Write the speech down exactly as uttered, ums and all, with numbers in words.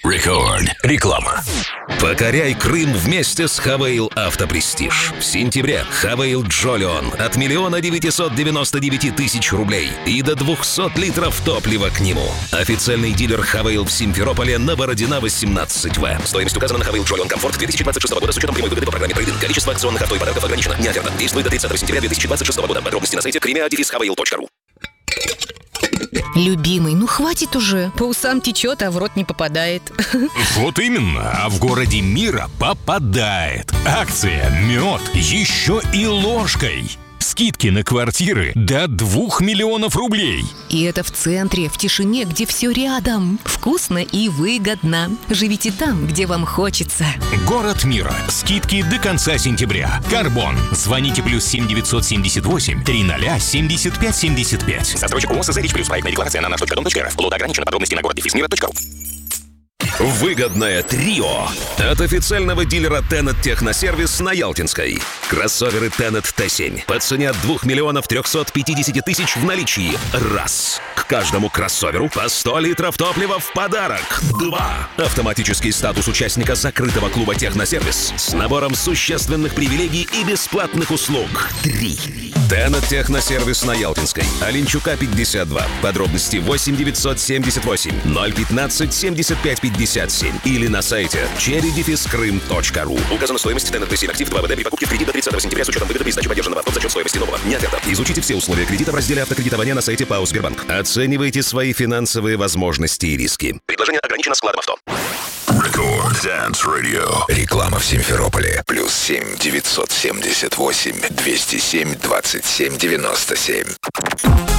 Рекорд. Реклама. Покоряй Крым вместе с Хавейл Автопрестиж. В сентябре Хавейл Джолион от миллиона девятисот девяноста девяти тысяч рублей и до двухсот литров топлива к нему. Официальный дилер Хавейл в Симферополе на Бородина восемнадцать В. Стоимость указана на Хавейл Джолион Комфорт две тысячи двадцать шестого года с учетом прямой выгоды по программе трейд-ин. Количество акционных авто и подарков ограничено. Не оферта. Действует до тридцатого сентября две тысячи двадцать шестого года. Подробности на сайте кремиа дефис хавейл точка ру. Любимый, ну хватит уже. По усам течет, а в рот не попадает. Вот именно, а в городе мира попадает. Акция «Мед» еще и ложкой. Скидки на квартиры до двух миллионов рублей. И это в центре, в тишине, где все рядом. Вкусно и выгодно. Живите там, где вам хочется. Город мира. Скидки до конца сентября. Карбон. Звоните плюс семь девятьсот семьдесят восемь триста семьдесят пять семьдесят пять. Застройщик ООО «СЗ Рич Плюс». Проектная декларация на наш точка дом точка рф. Лот ограничено. Подробности на город дефис мира точка ру. Выгодное трио от официального дилера Тенет Техносервис на Ялтинской. Кроссоверы Тенет Т семь по цене от двух миллионов трехсот пятидесяти тысяч в наличии. Раз. К каждому кроссоверу по сто литров топлива в подарок. Два. Автоматический статус участника закрытого клуба Техносервис с набором существенных привилегий и бесплатных услуг. Три. Тенет Техносервис на Ялтинской. Оленчука пятьдесят два. Подробности восемь девятьсот семьдесят восемь ноль пятнадцать семьдесят пять пятьдесят семь или на сайте черри дефис крым точка ру. Указана стоимость Тенет Т семь актив два вэ дэ при покупке в кредит до тридцатого сентября с учетом выгоды при сдаче поддержанного авто за счет стоимости нового. Не оферта. Изучите все условия кредита в разделе автокредитования на сайте ПАО Сбербанк. Оценивайте свои финансовые возможности и риски. Предложение ограничено складом авто. Рекорд Dance Radio. Реклама в Симферополе. Плюс семь девятьсот семьдесят восемь двести семь двадцать семь девяносто семь.